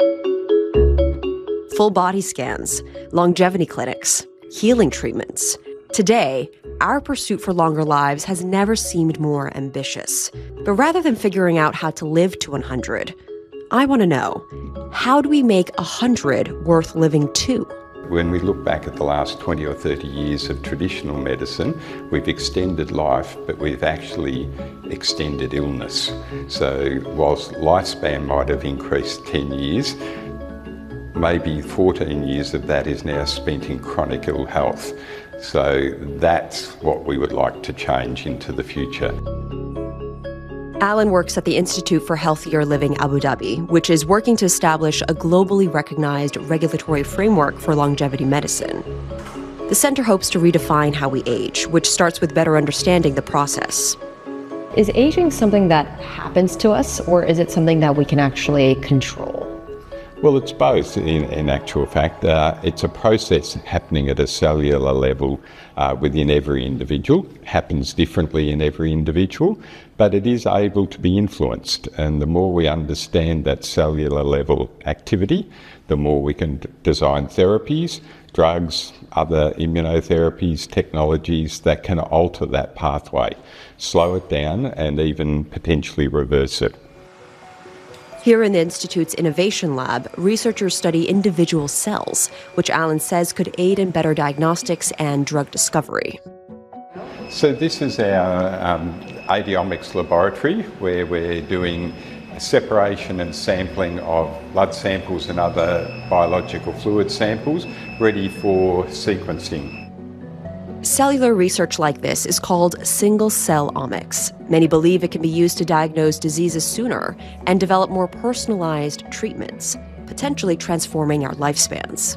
Full body scans, longevity clinics, healing treatments. Today, our pursuit for longer lives has never seemed more ambitious. But rather than figuring out how to live to 100, I want to know, how do we make 100 worth living to? When we look back at the last 20 or 30 years of traditional medicine, we've extended life, but we've actually extended illness. So whilst lifespan might have increased 10 years, maybe 14 years of that is now spent in chronic ill health. So that's what we would like to change into the future. Alan works at the Institute for Healthier Living Abu Dhabi, which is working to establish a globally recognized regulatory framework for longevity medicine. The center hopes to redefine how we age, which starts with better understanding the process. Is aging something that happens to us, or is it something that we can actually control? Well, it's both in actual fact. It's a process happening at a cellular level within every individual. It happens differently in every individual, but it is able to be influenced. And the more we understand that cellular level activity, the more we can design therapies, drugs, other immunotherapies, technologies that can alter that pathway, slow it down, and even potentially reverse it. Here in the Institute's Innovation Lab, researchers study individual cells, which Alan says could aid in better diagnostics and drug discovery. So this is our Adiomics laboratory, where we're doing separation and sampling of blood samples and other biological fluid samples ready for sequencing. Cellular research like this is called single-cell omics. Many believe it can be used to diagnose diseases sooner and develop more personalized treatments, potentially transforming our lifespans.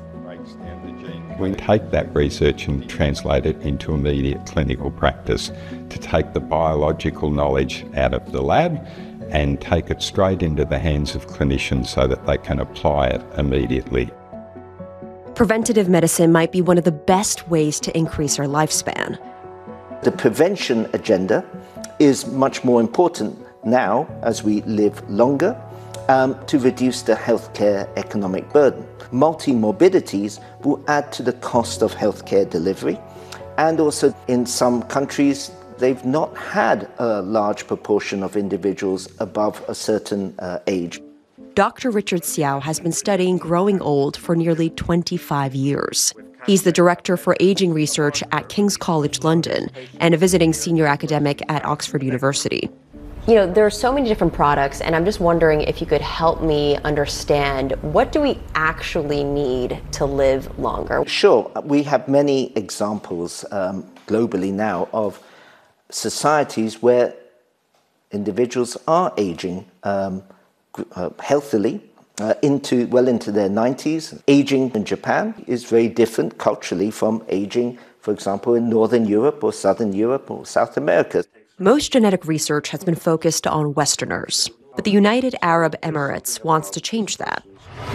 We take that research and translate it into immediate clinical practice to take the biological knowledge out of the lab and take it straight into the hands of clinicians so that they can apply it immediately. Preventative medicine might be one of the best ways to increase our lifespan. The prevention agenda is much more important now as we live longer to reduce the healthcare economic burden. Multi-morbidities will add to the cost of healthcare delivery, and also in some countries they've not had a large proportion of individuals above a certain age. Dr. Richard Xiao has been studying growing old for nearly 25 years. He's the director for aging research at King's College London and a visiting senior academic at Oxford University. You know, there are so many different products, and I'm just wondering if you could help me understand, what do we actually need to live longer? Sure. We have many examples globally now of societies where individuals are aging healthily into their 90s. Aging in Japan is very different culturally from aging, for example, in Northern Europe or Southern Europe or South America. Most genetic research has been focused on Westerners, but the United Arab Emirates wants to change that.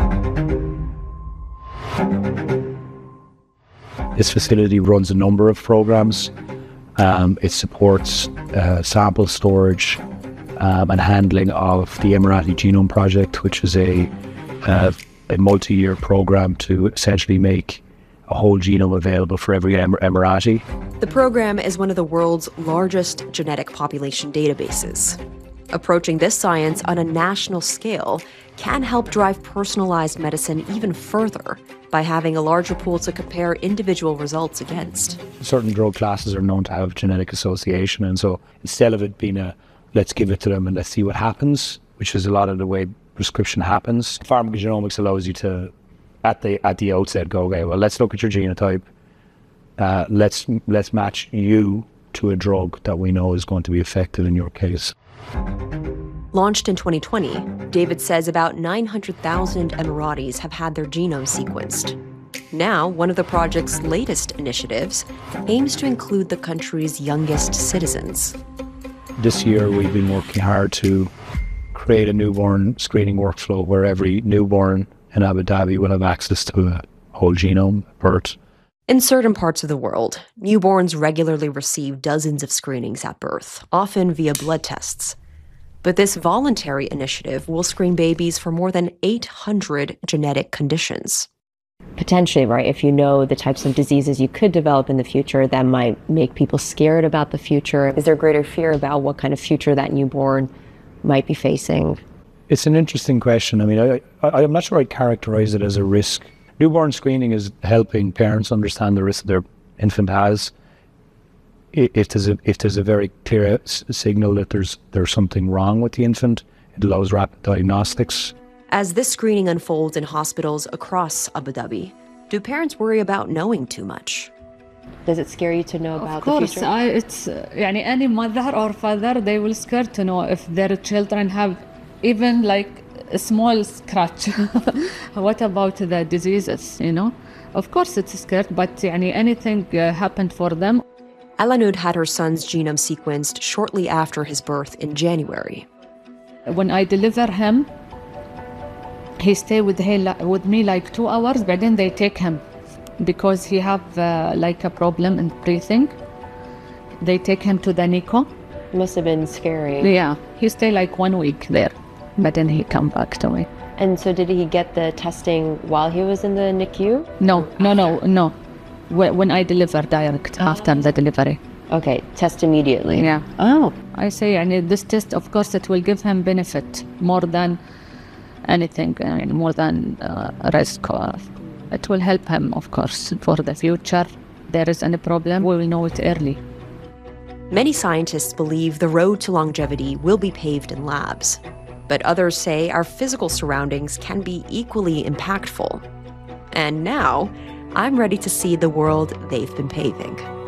This facility runs a number of programs. It supports sample storage and handling of the Emirati Genome Project, which is a multi-year program to essentially make a whole genome available for every Emirati. The program is one of the world's largest genetic population databases. Approaching this science on a national scale can help drive personalized medicine even further by having a larger pool to compare individual results against. Certain drug classes are known to have genetic association, and so instead of it being a let's give it to them and let's see what happens, which is a lot of the way prescription happens, pharmacogenomics allows you to, at the outset, go, okay, well, let's look at your genotype. Let's match you to a drug that we know is going to be effective in your case. Launched in 2020, David says about 900,000 Emiratis have had their genome sequenced. Now, one of the project's latest initiatives aims to include the country's youngest citizens. This year, we've been working hard to create a newborn screening workflow where every newborn in Abu Dhabi will have access to a whole genome at birth. In certain parts of the world, newborns regularly receive dozens of screenings at birth, often via blood tests. But this voluntary initiative will screen babies for more than 800 genetic conditions. Potentially, right? If you know the types of diseases you could develop in the future, that might make people scared about the future. Is there greater fear about what kind of future that newborn might be facing? It's an interesting question. I mean, I'm not sure I'd characterize it as a risk. Newborn screening is helping parents understand the risk their infant has. If there's a very clear signal that there's something wrong with the infant, it allows rapid diagnostics. As this screening unfolds in hospitals across Abu Dhabi, do parents worry about knowing too much? Does it scare you to know about the future? Of course, it's any mother or father, they will scared to know if their children have even like a small scratch. What about the diseases, Of course it's scared, but anything happened for them. Alanud had her son's genome sequenced shortly after his birth in January. When I deliver him, he stayed with me like 2 hours, but then they take him because he have like a problem in breathing. They take him to the NICU. Must have been scary. Yeah, he stayed like 1 week there, but then he come back to me. And so did he get the testing while he was in the NICU? No. When I deliver direct after the delivery. Okay, test immediately. Yeah. Oh. I say, this test, of course, it will give him benefit more than anything, more than risk. It will help him, of course, for the future. There is any problem, we will know it early. Many scientists believe the road to longevity will be paved in labs, but others say our physical surroundings can be equally impactful. And now, I'm ready to see the world they've been paving.